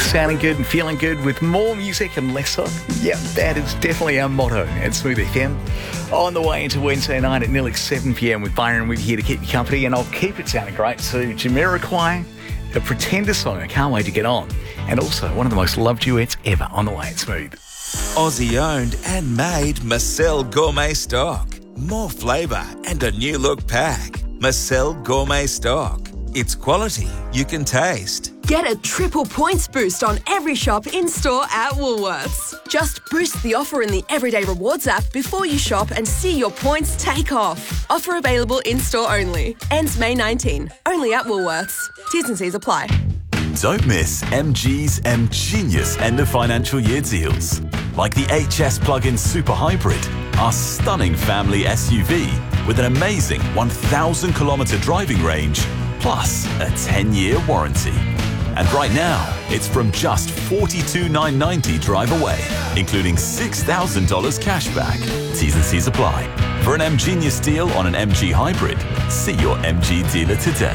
sounding good and feeling good with more music and less of. Yep, that is definitely our motto at Smooth FM. On the way into Wednesday night at nearly 7 p.m. with Byron, we're here to keep you company, and I'll keep it sounding great. So Jamiroquai, a Pretender song I can't wait to get on, and also one of the most loved duets ever on the way at Smooth. Aussie owned and made Marcel Gourmet Stock. More flavour and a new look pack. Marcel Gourmet Stock. It's quality you can taste. Get a triple points boost on every shop in-store at Woolworths. Just boost the offer in the Everyday Rewards app before you shop and see your points take off. Offer available in-store only. Ends May 19. Only at Woolworths. T's and C's apply. Don't miss MG's M-Genius end of financial year deals. Like the HS Plug-in Super Hybrid, our stunning family SUV with an amazing 1,000-kilometre driving range, plus a 10-year warranty. And right now, it's from just $42,990 drive away, including $6,000 cash back. T's and C's apply. For an M-Genius deal on an MG Hybrid, see your MG dealer today.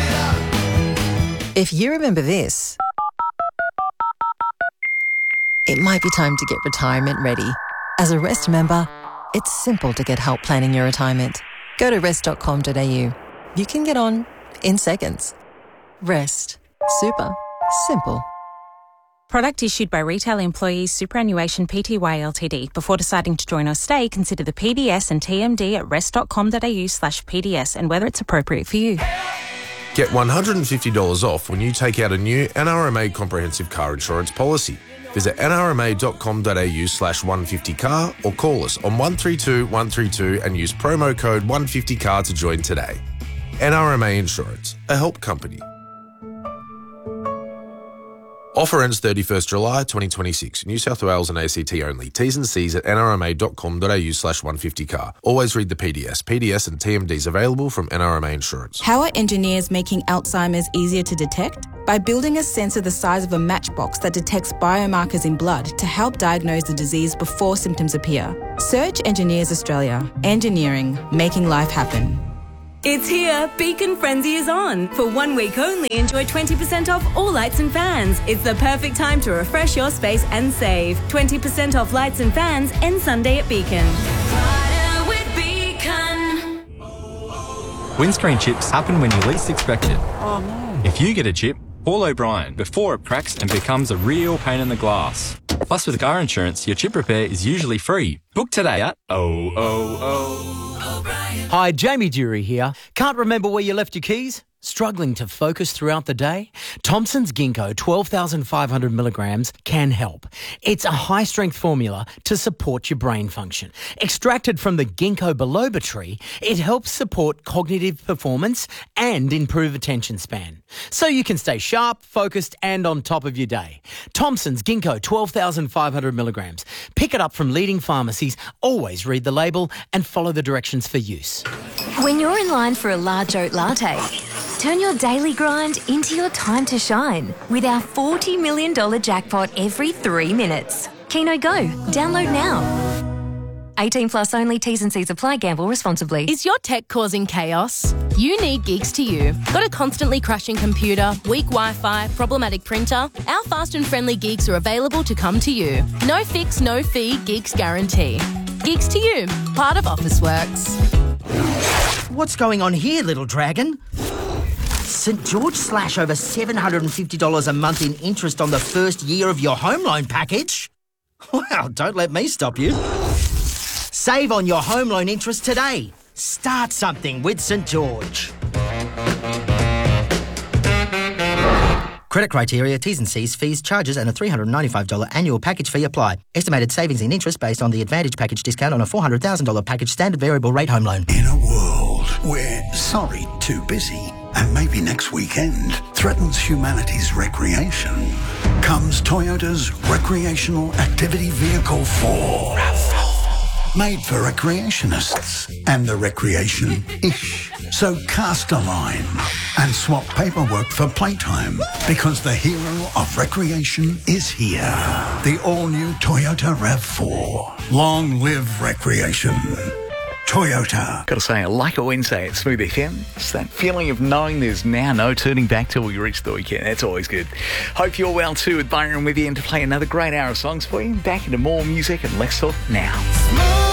If you remember this, it might be time to get retirement ready. As a Rest member, it's simple to get help planning your retirement. Go to rest.com.au. You can get on in seconds. Rest. Super. Simple. Product issued by Retail Employees Superannuation Pty Ltd. Before deciding to join or stay, consider the PDS and TMD at rest.com.au/PDS and whether it's appropriate for you. Get $150 off when you take out a new NRMA comprehensive car insurance policy. Visit nrma.com.au/150car or call us on 132 132 and use promo code 150car to join today. NRMA Insurance, a help company. Offer ends 31st July 2026. New South Wales and ACT only. T's and C's at nrma.com.au/150car. Always read the PDS. PDS and TMDs available from NRMA Insurance. How are engineers making Alzheimer's easier to detect? By building a sensor the size of a matchbox that detects biomarkers in blood to help diagnose the disease before symptoms appear. Search Engineers Australia. Engineering, making life happen. It's here. Beacon Frenzy is on. For 1 week only, enjoy 20% off all lights and fans. It's the perfect time to refresh your space and save. 20% off lights and fans ends Sunday at Beacon. With Beacon. Windscreen chips happen when you least expect it. Oh no. If you get a chip, call O'Brien before it cracks and becomes a real pain in the glass. Plus, with car insurance, your chip repair is usually free. Book today at Hi, Jamie Dury here. Can't remember where you left your keys? Struggling to focus throughout the day? Thompson's Ginkgo 12,500 milligrams can help. It's a high-strength formula to support your brain function. Extracted from the ginkgo biloba tree, it helps support cognitive performance and improve attention span. So you can stay sharp, focused and on top of your day. Thompson's Ginkgo 12,500 milligrams. Pick it up from leading pharmacies. Always read the label and follow the directions for use. When you're in line for a large oat latte, turn your daily grind into your time to shine with our $40 million jackpot every 3 minutes. Keno Go. Download now. 18 plus only. T's and C's apply. Gamble responsibly. Is your tech causing chaos? You need Geeks to You. Got a constantly crashing computer, weak Wi-Fi, problematic printer? Our fast and friendly Geeks are available to come to you. No fix, no fee, Geeks guarantee. Geeks to You. Part of Officeworks. What's going on here, little dragon? St George slash over $750 a month in interest on the first year of your home loan package? Wow, don't let me stop you. Save on your home loan interest today. Start something with St George. Credit criteria, T's and C's, fees, charges and a $395 annual package fee apply. Estimated savings in interest based on the Advantage package discount on a $400,000 package standard variable rate home loan. In a world where sorry, too busy, and maybe next weekend threatens humanity's recreation, comes Toyota's Recreational Activity Vehicle 4. RAV4. Made for recreationists and the recreation-ish. So cast a line and swap paperwork for playtime, because the hero of recreation is here. The all-new Toyota RAV4. Long live recreation. Toyota. Got to say, I like a Wednesday at Smooth FM. It's that feeling of knowing there's now no turning back till we reach the weekend. That's always good. Hope you're well too with Byron with you and to play another great hour of songs for you. Back into more music and less talk now.